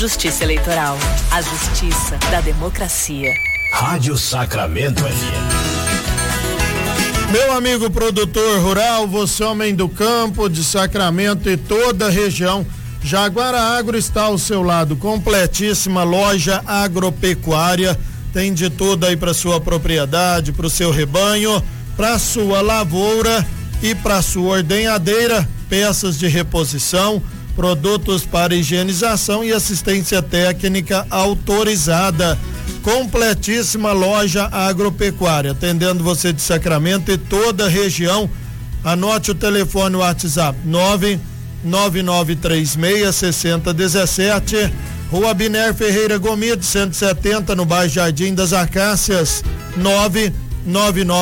Justiça Eleitoral, a justiça da democracia. Rádio Sacramento FM. Meu amigo produtor rural, você homem do campo, de Sacramento e toda a região, Jaguara Agro está ao seu lado, completíssima loja agropecuária, tem de tudo aí para sua propriedade, para o seu rebanho, para sua lavoura e para sua ordenhadeira, peças de reposição, produtos para higienização e assistência técnica autorizada. Completíssima loja agropecuária, atendendo você de Sacramento e toda a região. Anote o telefone, o WhatsApp 999366017, Rua Biner Ferreira Gomide 170, no bairro Jardim das Acácias, 999